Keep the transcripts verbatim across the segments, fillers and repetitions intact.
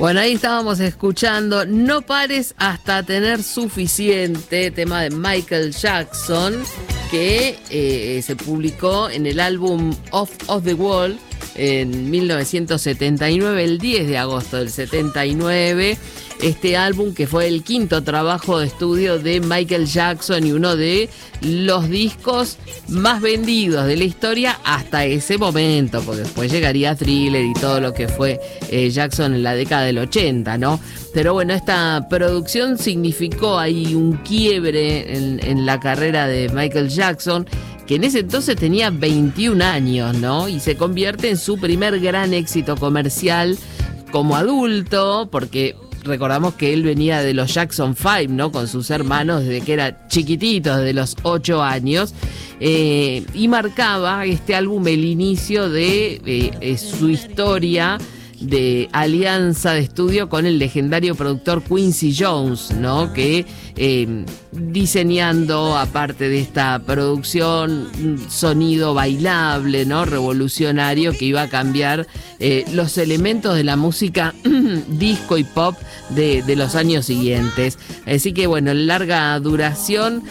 Bueno, ahí estábamos escuchando No pares hasta tener suficiente, tema de Michael Jackson, que eh, se publicó en el álbum Off of the Wall en mil novecientos setenta y nueve, el diez de agosto del setenta y nueve. Este álbum que fue el quinto trabajo de estudio de Michael Jackson y uno de los discos más vendidos de la historia hasta ese momento, porque después llegaría Thriller y todo lo que fue eh, Jackson en la década del ochenta, ¿no? Pero bueno, esta producción significó ahí un quiebre en, en la carrera de Michael Jackson, que en ese entonces tenía veintiún años, ¿no? Y se convierte en su primer gran éxito comercial como adulto, porque recordamos que él venía de los Jackson Five, ¿no? Con sus hermanos desde que era chiquitito, desde los ocho años. Eh, y marcaba este álbum el inicio de eh, eh, su historia de alianza de estudio con el legendario productor Quincy Jones, ¿no? Que eh, diseñando, aparte de esta producción, un sonido bailable, ¿no? Revolucionario, que iba a cambiar eh, los elementos de la música disco y pop de, de los años siguientes. Así que bueno, en larga duración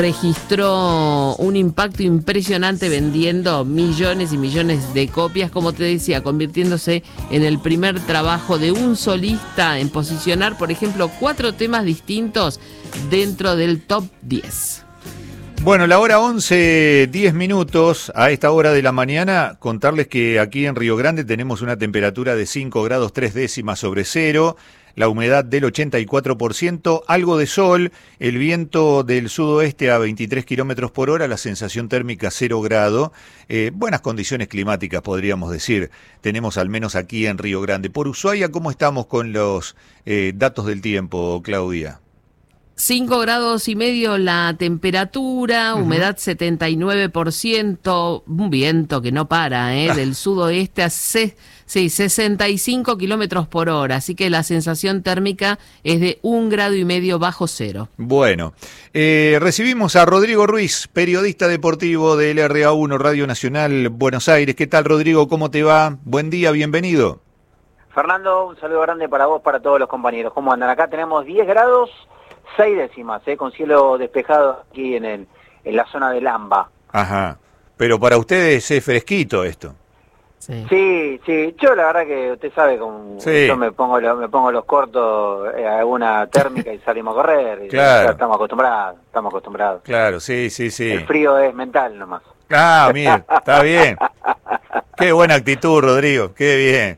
registró un impacto impresionante, vendiendo millones y millones de copias, como te decía, convirtiéndose en el primer trabajo de un solista en posicionar, por ejemplo, cuatro temas distintos dentro del top diez. Bueno, la hora once, diez minutos, a esta hora de la mañana, contarles que aquí en Río Grande tenemos una temperatura de cinco grados tres décimas sobre cero, la humedad del ochenta y cuatro por ciento, algo de sol, el viento del sudoeste a veintitrés kilómetros por hora, la sensación térmica cero grado, eh, buenas condiciones climáticas podríamos decir, tenemos al menos aquí en Río Grande. Por Ushuaia, ¿cómo estamos con los eh, datos del tiempo, Claudia? cinco grados y medio la temperatura, uh-huh. Humedad setenta y nueve por ciento, un viento que no para, ¿eh? Del sudoeste a ce- sí, sesenta y cinco kilómetros por hora, así que la sensación térmica es de un grado y medio bajo cero. Bueno, eh, recibimos a Rodrigo Ruiz, periodista deportivo del R A uno Radio Nacional Buenos Aires. ¿Qué tal, Rodrigo? ¿Cómo te va? Buen día, bienvenido. Fernando, un saludo grande para vos, para todos los compañeros. ¿Cómo andan? Acá tenemos diez grados, seis décimas, ¿eh? Con cielo despejado aquí en el en la zona del AMBA. Ajá, pero para ustedes es fresquito esto. Sí, sí, sí. Yo la verdad que usted sabe, como sí. Yo me pongo lo, me pongo los cortos eh, a alguna térmica y salimos a correr. Claro. Ya estamos acostumbrados, estamos acostumbrados. Claro, sí, sí, sí. El frío es mental nomás. Ah, mira, está bien. Qué buena actitud, Rodrigo, qué bien.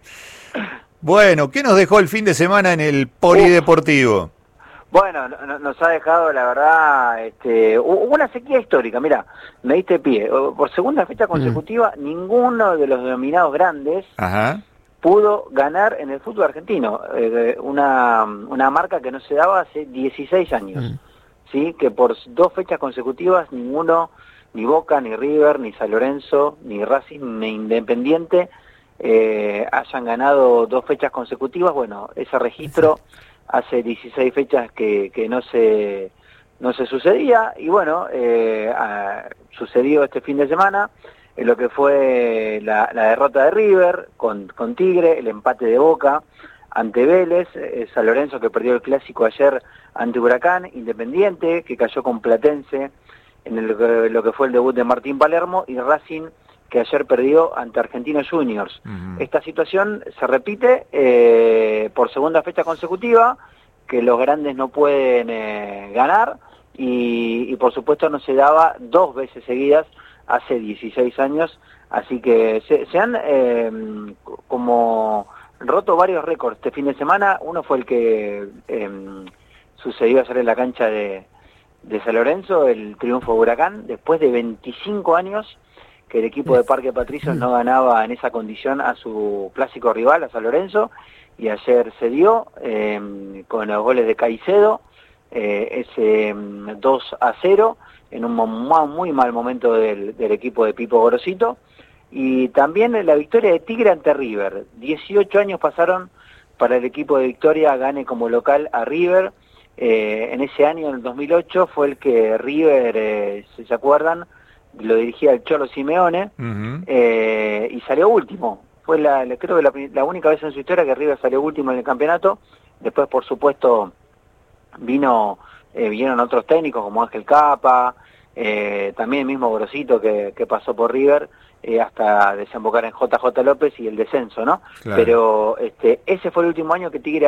Bueno, ¿qué nos dejó el fin de semana en el polideportivo? Bueno, no, nos ha dejado, la verdad, este, hubo una sequía histórica. Mira, me diste pie. Por segunda fecha consecutiva, mm. ninguno de los denominados grandes Ajá. pudo ganar en el fútbol argentino. Eh, una, una marca que no se daba hace dieciséis años. Mm. ¿Sí? Que por dos fechas consecutivas ninguno, ni Boca, ni River, ni San Lorenzo, ni Racing, ni Independiente, eh, hayan ganado dos fechas consecutivas. Bueno, ese registro... hace dieciséis fechas que, que no se no se sucedía, y bueno, eh, a, sucedió este fin de semana en lo que fue la, la derrota de River con, con Tigre, el empate de Boca ante Vélez, eh, San Lorenzo que perdió el clásico ayer ante Huracán, Independiente que cayó con Platense en el, lo que fue el debut de Martín Palermo, y Racing que ayer perdió ante Argentinos Juniors. Uh-huh. Esta situación se repite eh, por segunda fecha consecutiva, que los grandes no pueden eh, ganar, y, y por supuesto no se daba dos veces seguidas hace dieciséis años, así que se, se han eh, como roto varios récords este fin de semana. Uno fue el que eh, sucedió ayer en la cancha de, de San Lorenzo, el triunfo de Huracán, después de veinticinco años que el equipo de Parque Patricios no ganaba en esa condición a su clásico rival, a San Lorenzo, y ayer se dio eh, con los goles de Caicedo, eh, ese dos a cero, en un muy mal momento del, del equipo de Pipo Gorosito, y también la victoria de Tigre ante River. dieciocho años pasaron para el equipo de Victoria gane como local a River. Eh, en ese año, en el dos mil ocho, fue el que River, eh, si se acuerdan, lo dirigía el Cholo Simeone, uh-huh. eh, y salió último. fue la, creo que la, la única vez en su historia que River salió último en el campeonato. Después, por supuesto, vino eh, vinieron otros técnicos como Ángel Capa, eh, también el mismo Grosito que, que pasó por River, eh, hasta desembocar en J J López y el descenso, ¿no? Claro. Pero este, ese fue el último año que Tigre